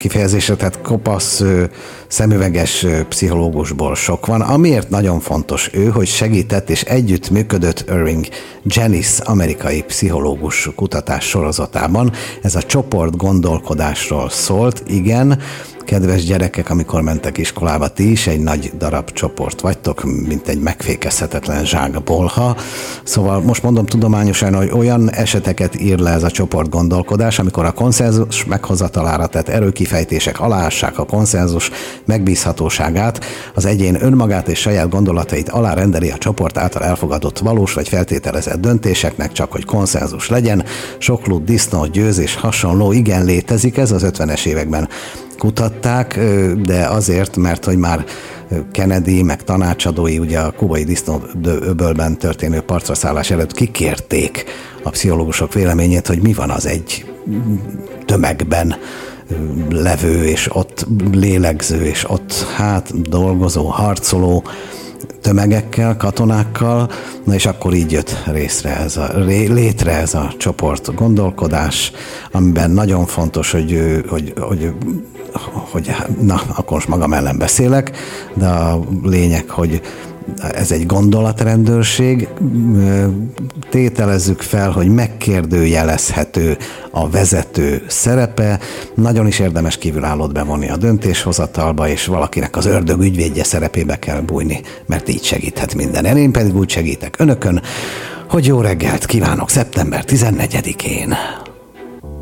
kifejezésre, tehát kopasz, szemüveges pszichológusból sok van. Amiért nagyon fontos ő, hogy segített és együtt működött Irving Janis amerikai pszichológus kutatás sorozatában. Ez a csoport gondolkodásról szólt, igen, kedves gyerekek, amikor mentek iskolába, ti is egy nagy darab csoport vagytok, mint egy megfékezhetetlen zsákbolha. Szóval most mondom tudományosan, hogy olyan eseteket ír le ez a csoport gondolkodás, amikor a konszenzus meghozatalára tett erőkifejtések aláássák a konszenzus megbízhatóságát, az egyén önmagát és saját gondolatait alárendeli a csoport által elfogadott valós vagy feltételezett döntéseknek, csak hogy konszenzus legyen. Soklút, disznó, győz és hasonló, igen, létezik ez, az 50-es években kutatták, de azért, mert hogy már Kennedy, meg tanácsadói ugye a kubai disznóöbölben történő partraszállás előtt kikérték a pszichológusok véleményét, hogy mi van az egy tömegben levő, és ott lélegző, és ott dolgozó, harcoló tömegekkel, katonákkal, na és akkor így jött létre ez a csoport gondolkodás, amiben nagyon fontos, hogy na, akkor most magam ellen beszélek, de a lényeg, hogy ez egy gondolatrendőrség, tételezzük fel, hogy megkérdőjelezhető a vezető szerepe, nagyon is érdemes kívülállót bevonni a döntéshozatalba, és valakinek az ördög ügyvédje szerepébe kell bújni, mert így segíthet minden. Én pedig úgy segítek önökön, hogy jó reggelt kívánok szeptember 14-én.